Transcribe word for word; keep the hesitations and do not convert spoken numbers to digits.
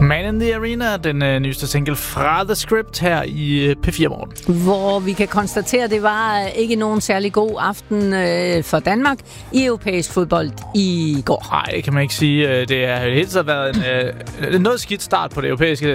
Man in the Arena, den øh, nyeste single fra The Script her i øh, P fire Morgen. Hvor vi kan konstatere, at det var ikke nogen særlig god aften øh, for Danmark i europæisk fodbold i går. Nej, det kan man ikke sige. Det har hele tiden været en øh, noget skidt start på det europæiske